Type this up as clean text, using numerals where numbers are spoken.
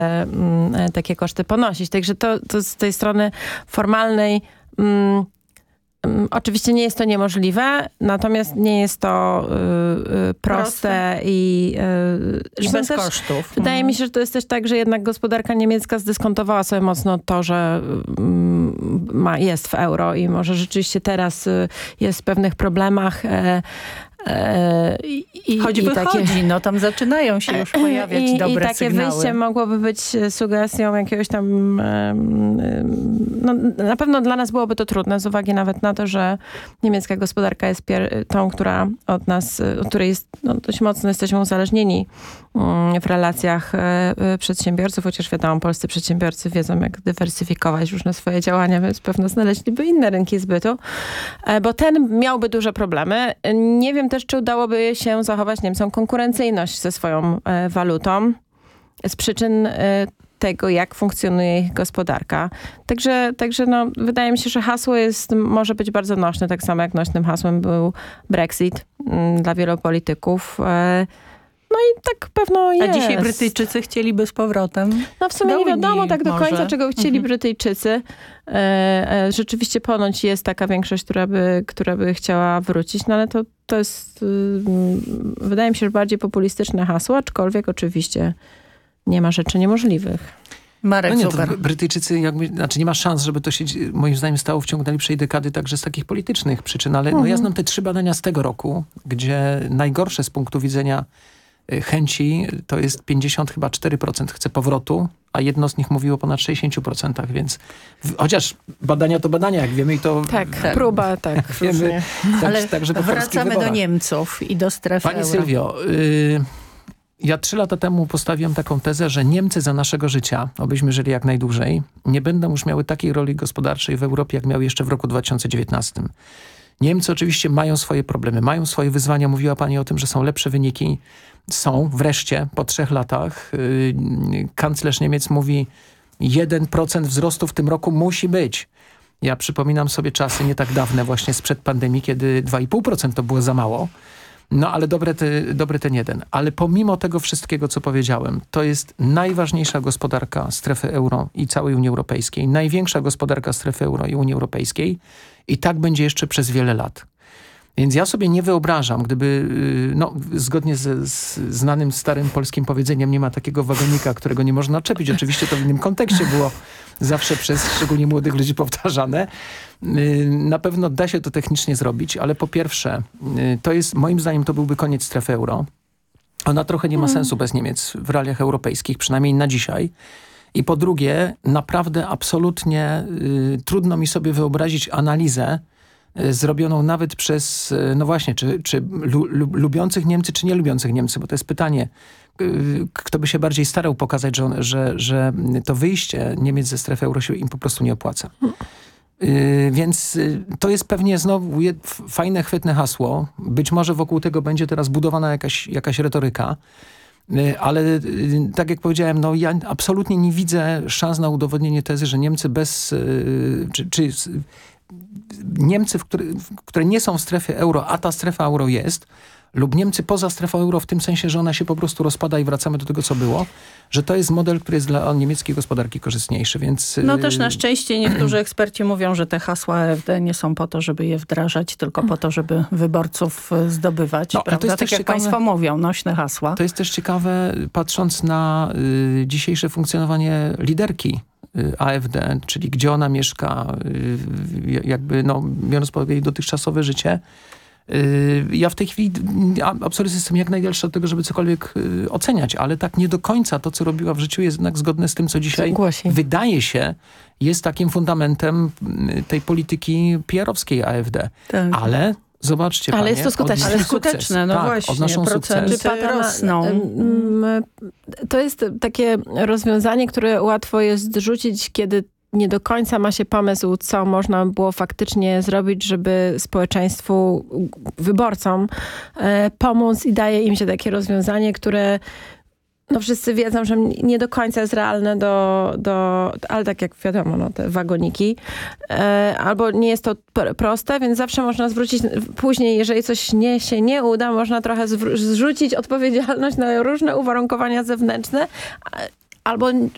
takie koszty ponosić. Także to z tej strony formalnej oczywiście nie jest to niemożliwe, natomiast nie jest to proste i bez kosztów. Wydaje mi się, że to jest też tak, że jednak gospodarka niemiecka zdyskontowała sobie mocno to, że jest w euro i może rzeczywiście teraz jest w pewnych problemach. Choć wychodzi, tam zaczynają się już pojawiać dobre takie sygnały. wyjście mogłoby być sugestią jakiegoś tam... na pewno dla nas byłoby to trudne, z uwagi nawet na to, że niemiecka gospodarka jest tą, która od której jest dość mocno jesteśmy uzależnieni w relacjach przedsiębiorców, chociaż wiadomo, polscy przedsiębiorcy wiedzą, jak dywersyfikować różne swoje działania, więc pewno znaleźliby inne rynki zbytu, bo ten miałby duże problemy. Nie wiem też, czy udałoby się zachować Niemcom konkurencyjność ze swoją walutą z przyczyn tego, jak funkcjonuje ich gospodarka. Także wydaje mi się, że hasło może być bardzo nośne, tak samo jak nośnym hasłem był Brexit dla wielu polityków. No i tak pewno jest. A dzisiaj Brytyjczycy chcieliby z powrotem w sumie nie wiadomo tak do końca, czego chcieli Brytyjczycy. Rzeczywiście ponoć jest taka większość, która by chciała wrócić, no ale to jest wydaje mi się, że bardziej populistyczne hasło, aczkolwiek oczywiście nie ma rzeczy niemożliwych. Marek Brytyjczycy nie ma szans, żeby to się moim zdaniem stało w ciągu najbliższej dekady także z takich politycznych przyczyn, ale ja znam te 3 badania z tego roku, gdzie najgorsze z punktu widzenia chęci to jest 54% chce powrotu, a jedno z nich mówiło ponad 60%, więc chociaż badania to badania, jak wiemy i to... Tak, próba, tak. Wiemy, ale wracamy do Niemców i do strefy Pani euro. Sylwio, ja 3 lata temu postawiłem taką tezę, że Niemcy za naszego życia, obyśmy żyli jak najdłużej, nie będą już miały takiej roli gospodarczej w Europie, jak miały jeszcze w roku 2019. Niemcy oczywiście mają swoje problemy, mają swoje wyzwania. Mówiła pani o tym, że są lepsze wyniki. Są wreszcie po 3 latach. Kanclerz Niemiec mówi 1% wzrostu w tym roku musi być. Ja przypominam sobie czasy nie tak dawne właśnie sprzed pandemii, kiedy 2,5% to było za mało. No ale dobry ten 1. Ale pomimo tego wszystkiego, co powiedziałem, to jest najważniejsza gospodarka strefy euro i całej Unii Europejskiej. Największa gospodarka strefy euro i Unii Europejskiej. I tak będzie jeszcze przez wiele lat. Więc ja sobie nie wyobrażam, gdyby, zgodnie z znanym starym polskim powiedzeniem, nie ma takiego wagonika, którego nie można odczepić. Oczywiście to w innym kontekście było zawsze przez szczególnie młodych ludzi powtarzane. Na pewno da się to technicznie zrobić, ale po pierwsze, to jest, moim zdaniem, to byłby koniec strefy euro. Ona trochę nie ma sensu bez Niemiec w realiach europejskich, przynajmniej na dzisiaj. I po drugie, naprawdę absolutnie trudno mi sobie wyobrazić analizę zrobioną nawet przez, czy lubiących Niemcy, czy nie lubiących Niemcy, bo to jest pytanie, kto by się bardziej starał pokazać, że to wyjście Niemiec ze strefy euro się im po prostu nie opłaca. Więc to jest pewnie znowu fajne, chwytne hasło. Być może wokół tego będzie teraz budowana jakaś retoryka. Ale tak jak powiedziałem, ja absolutnie nie widzę szans na udowodnienie tezy, że Niemcy Niemcy, które nie są w strefie euro, a ta strefa euro jest, lub Niemcy poza strefą euro w tym sensie, że ona się po prostu rozpada i wracamy do tego, co było, że to jest model, który jest dla niemieckiej gospodarki korzystniejszy, więc... też na szczęście niektórzy eksperci mówią, że te hasła AfD nie są po to, żeby je wdrażać, tylko po to, żeby wyborców zdobywać. Prawda? To jest tak jak ciekawe, państwo mówią, nośne hasła. To jest też ciekawe, patrząc na dzisiejsze funkcjonowanie liderki AfD, czyli gdzie ona mieszka, biorąc pod uwagę jej dotychczasowe życie. Ja w tej chwili absolutnie jestem jak najdalszy od tego, żeby cokolwiek oceniać, ale tak nie do końca to, co robiła w życiu, jest jednak zgodne z tym, co dzisiaj wydaje się, jest takim fundamentem tej polityki PR-owskiej AfD. Tak. Ale zobaczcie, ale panie, jest to skuteczne. Ale skuteczne, właśnie. Odnoszą sukces. Rosną. To jest takie rozwiązanie, które łatwo jest rzucić, kiedy nie do końca ma się pomysł, co można było faktycznie zrobić, żeby społeczeństwu, wyborcom pomóc i daje im się takie rozwiązanie, które wszyscy wiedzą, że nie do końca jest realne ale tak jak wiadomo, te wagoniki. Albo nie jest to proste, więc zawsze można zwrócić później, jeżeli coś się nie uda, można trochę zrzucić odpowiedzialność na różne uwarunkowania zewnętrzne, albo